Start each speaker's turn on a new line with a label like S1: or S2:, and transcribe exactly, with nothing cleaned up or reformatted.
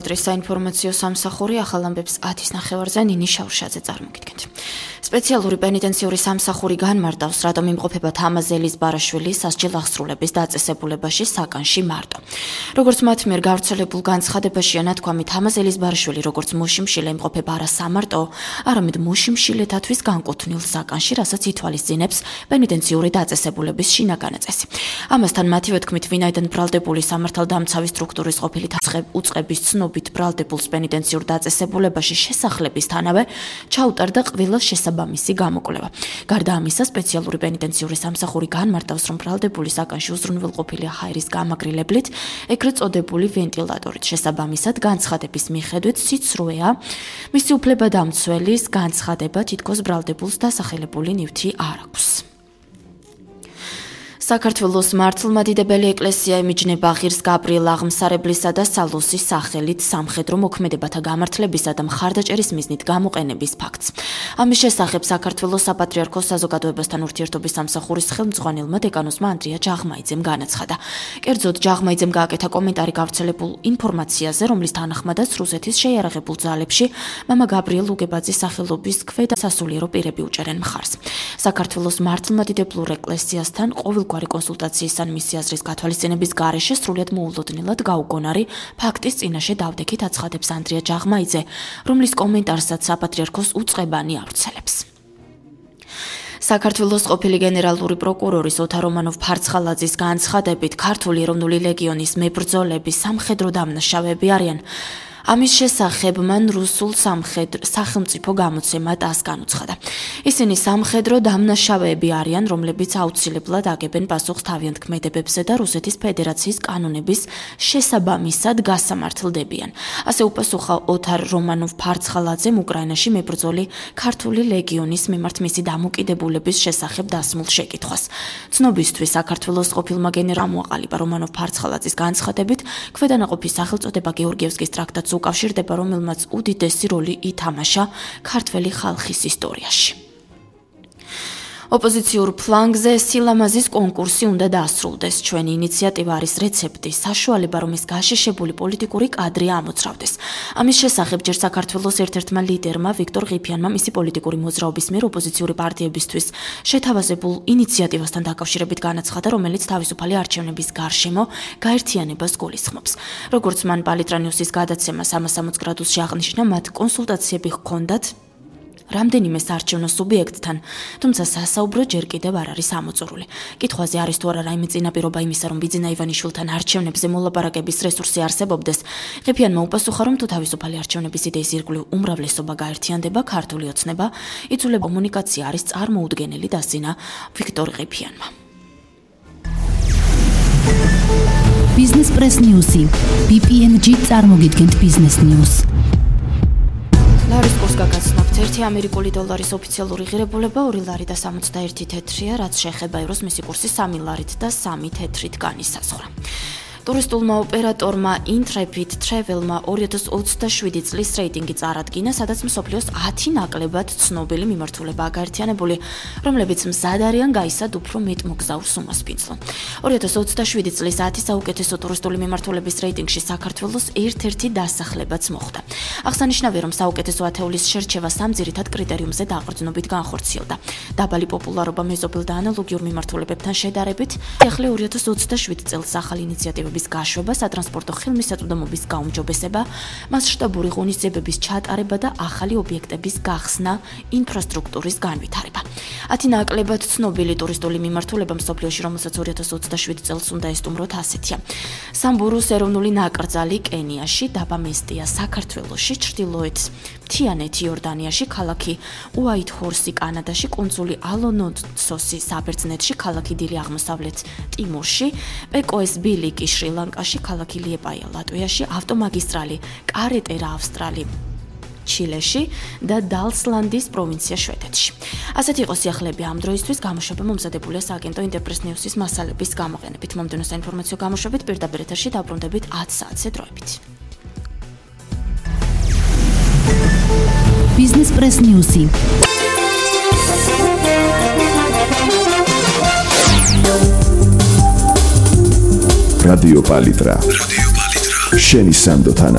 S1: პალიტრის საინფორმაციო სამსახური ახალ ამბებს ათის ნახევარზე ნინი შავრშაძე წარმოგიდგენთ. სპეციალური პენიტენციური სამსახური განმარტავს, რატომ იმყოფება თამაზ ელიზბარაშვილი სასჯელ აღსრულების დაწესებულებაში საკანში მარტო. Როგორც მათ მიერ გავრცელებულ განცხადებაშია ნათქვამი, თამაზ ელიზბარაშვილი როგორც მოშიმშილე იმყოფება არა სამარტო, არამედ მოშიმშილეთათვის განკუთვნილ საკანში, რასაც ითვალისწინებს პენიტენციური დაწესებულების შინაგანი წესი. Ამასთან მათივე თქმით, ვინაიდან ბრალდებული სამართალდამცავი სტრუქტურის ყოფილი უწყების ცნობით ბრალდებულს პენიტენციურ დაწესებულებაში შესახლებისთანავე ჩაუტარდა ყველა შესაბამისი გამოკვლევა. გარდა ამისა, სპეციალური პენიტენციური სამსახური განმარტავს, რომ ბრალდებული საკანში უზრუნველყოფილი ჰაერის გამაგრილებლით, ეგრეთ წოდებული ვენტილატორით შესაბამისად განცხადების მიხედვით სიცრუეა, მისი უფლებადამცველის განცხადება თითქოს ბრალდებულს დასახელებული ნივთი არ აქვს. საქართველოს მართლმადიდებელი ეკლესია ემიჯნება ღირს გაბრიელ აღმსარებლისა და სალოსის სახელით სამხედრო მოქმედებათა გამართლებისა და მხარდაჭერის მიზნით გამოყენების ფაქტს. ამის შესახებ საქართველოს საპატრიარქოს საზოგადოებასთან ურთიერთობის სამსახურის ხელმძღვანელმა დეკანოსმა ანდრია ჯაღმაიძემ განაცხადა. კერძოდ, ჯაღმაიძემ გააკეთა კომენტარი გავრცელებულ ინფორმაციაზე, რომლის თანახმადაც რუსეთის შეიარაღებულ ძალებში მამა გაბრიელ უგებაძის სახელობის ქვედა სასულიერო პირები უჭერენ მხარს. საქართველოს მართლმადიდებლურ ეკლესიასთან ყოველგვარი კონსულტაციის ან მისი აზრის გათვალისწინების გარეშე სრულიად მოულოდნელად გაუგონარი ფაქტის წინაშე დავდექით აცხადებს ანდრია ჯაღმაიძე, რომლის კომენტარსაც საპატრიარქოს უწყებანი ავრცელებს. საქართველოს ყოფილი გენერალური პროკურორის ოთარ რომანოვ-ფარცხალაძის განცხადებით, ქართული ეროვნული ლეგიონის მებრძოლები სამხედრო დამნაშავეები არიან. ამის შესახებ მან რუსულ სახელმწიფო გამოცემა ტას განუცხადა. ისინი სამხედრო დამნაშავეები არიან, რომლებიც აუცილებლად აგებენ პასუხს თავიანთ ქმედებებზე და რუსეთის ფედერაციის კანონების შესაბამისად გასამართლდებიან. ასე უპასუხა ოთარ რომანოვ-ფარცხალაძემ უკრაინაში მებრძოლი ქართული ლეგიონის მიმართ მისი დამოკიდებულების შესახებ დასმულ შეკითხვას. ცნობისთვის, საქართველოს ყოფილმა გენერალმა მოაყალიბა რომანოვ-ფარცხალაძის განცხადებით, ქვედანაყოფის სახელწოდება გეორგიევსკის ტრაქტატს უკავშირდება, რომელმაც უდიდესი როლი ითამაშა ქართველი ხალხის ისტორიაში. ოპოზიციურ ფლანგზე სილამაზის კონკურსი უნდა დაასრულდეს. ჩვენი ინიციატივა არის რეცეპტი, საშუალება, რომ ეს გაშიშებული პოლიტიკური კადრი ამოძრავდეს. ამის შესახებ ჯერ საქართველოს ერთ-ერთმა ლიდერმა ვიქტორ ყიფიანმა მისი პოლიტიკური მოძრაობის მიერ ოპოზიციური პარტიებისთვის შეთავაზებულ ინიციატივასთან დაკავშირებით განაცხადა, რომელიც თავისუფალი არჩევნების გარშემო გაერთიანებას გულისხმობს. როგორც მან პალიტრა ნიუსის გადაცემას სამასამოც გრადუსში აღნიშნა, მათ კონსულტაციები ჰქონდათ რამდენიმე საარჩევნო სუბიექტთან, თუმცა სასაუბრო ჯერ კიდევ არ არის ამოწურული. კითხვაზე არის თუ არა რაიმე წინაპირობა იმისა, რომ ბიძინა ივანიშვილთან არჩევნებზე მოლაპარაკების რესურსი არსებობდეს, ყიფიანმა უპასუხა, რომ თუ თავისუფალი არჩევნების იდეის ირგვლივ უმრავლესობა გაერთიანდება, ქართული ოცნება იწულება კომუნიკაცია არის წარმოუდგენელი, დასძინა ვიქტორ ყიფიანმა.
S2: Business Press News-ი ბი პი ენ ჯი წარმოგიდგენთ Business News.
S1: ლარის კურსს გაგაცნობთ. ერთი ამერიკული დოლარის ოფიციალური ღირებულება ორი ლარი და სამოცდაერთი თეთრია, რაც შეეხება ევროს მისი კურსი სამი ლარით და სამი თეთრით განისაზღვრა. ტურისტულმა ოპერატორმა Intrepid Travel-მა ორი ათას ოცდაშვიდი წლის რეიტინგი წარადგინა, სადაც მსოფლიოს ათი ნაკლებად ცნობილი მიმართულება გაერთიანებული, რომლებიც მზად არიან გაისად უფრო მეტ მოგზაურ სუმას ფინძლო. ორი ათას ოცდაშვიდი წლის ათი საუკეთესო ტურისტული მიმართულების რეიტინგში საქართველოს ერთ-ერთი დასახლებაც მოხვდა. აღსანიშნავია, რომ საუკეთესო ათეულის შერჩევა სამ ძირითად კრიტერიუმზე დაყრდნობით განხორციელდა. დაბალი პოპულარობა მეზობელ და ანალოგიურ მიმართულებებთან შედარებით, ახლა ორი ათას ოცდაშვიდი წელს ახალი ინიციატივები გაშვება, სატრანსპორტო ხელმისაწვდომობის გაუმჯობესება, მასშტაბური ღონისძიებების ჩატარება და ახალი ობიექტების გახსნა, ინფრასტრუქტურის განვითარება. ათი ნაკლებად ცნობილი ტურისტული მიმართულება მსოფლიოში, რომელსაც ორი ათას ოცდაშვიდი წელს უნდა ესტუმროთ, ასეთია: სამბურუს ეროვნული ნაკრძალი კენიაში, დაბა მესტია საქართველოში, ჩრდილოეთ მთიანეთი იორდანიაში, ქალაქი უაითჰორსი კანადაში, კუნძული ალონოსოსი საბერძნეთში, ქალაქი დილი აღმოსავლეთ ტიმორში, პეკოეს ბილიკი შრი-ლანკაში, ქალაქი ლიეპაია ლატვიაში, ავტომაგისტრალი კარეტერა ავსტრალი ჩილეში და დალსლანდის პროვინცია შვედეთში. ასეთი იყო სიახლეები ამ დროისთვის. გამოშვება მომზადებულია სააგენტო ინტერპრეს ნიუსის მასალების გამოყენებით. მომდევნო საინფორმაციო გამოშვებით პირდაპირ ეთერში დაბრუნდებით ათ საათზე დროებით.
S2: Business Press News-ი
S3: რადიო პალიტრა. რადიო პალიტრა. შენი სანდოთანა